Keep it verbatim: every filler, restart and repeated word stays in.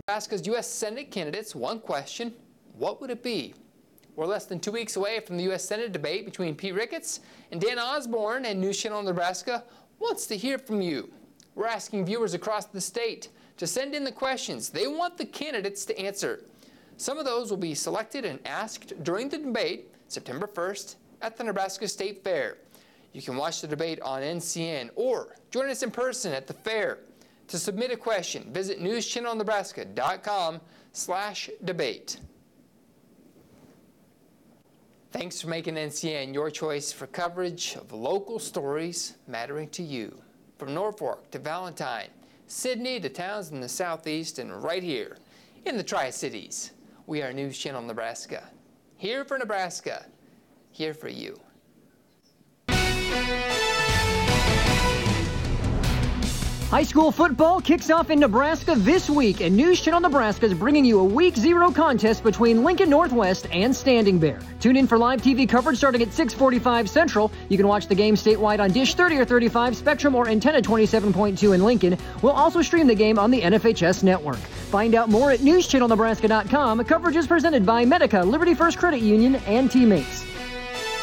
Nebraska's U S Senate candidates one question. What would it be? We're less than two weeks away from the U S Senate debate between Pete Ricketts and Dan Osborne, and News Channel Nebraska wants to hear from you. We're asking viewers across the state to send in the questions they want the candidates to answer. Some of those will be selected and asked during the debate September first at the Nebraska State Fair. You can watch the debate on N C N or join us in person at the fair. To submit a question, visit news channel nebraska dot com slash debate. Thanks for making N C N your choice for coverage of local stories mattering to you. From Norfolk to Valentine, Sydney to towns in the southeast, and right here in the Tri-Cities, we are News Channel Nebraska. Here for Nebraska, here for you. High school football kicks off in Nebraska this week, and News Channel Nebraska is bringing you a Week Zero contest between Lincoln Northwest and Standing Bear. Tune in for live T V coverage starting at six forty-five Central. You can watch the game statewide on Dish thirty or thirty-five, Spectrum, or Antenna twenty-seven point two in Lincoln. We'll also stream the game on the N F H S network. Find out more at news channel nebraska dot com. Coverage is presented by Medica, Liberty First Credit Union, and Teammates.